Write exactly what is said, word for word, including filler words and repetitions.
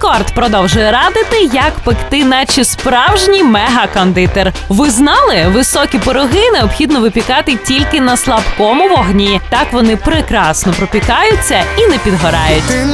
Рекорд продовжує радити, як пекти, наче справжній мега-кондитер. Ви знали? Високі пироги необхідно випікати тільки на слабкому вогні. Так вони прекрасно пропікаються і не підгорають.